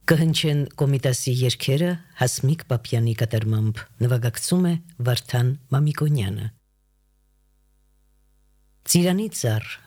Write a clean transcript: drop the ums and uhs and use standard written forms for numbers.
Կհնչեն Կոմիտասի երգերը Հասմիկ Պապյանի կատարմամբ, նվագակցում է Վարդան Մամիկոնյանը։ Ծիրանի ծառ